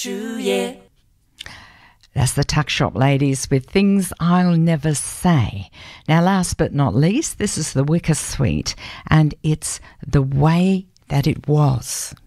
true, yeah. That's the Tuck Shop Ladies with Things I'll Never Say. Now, last but not least, this is the Wicker Suite, and it's The Way That It Was.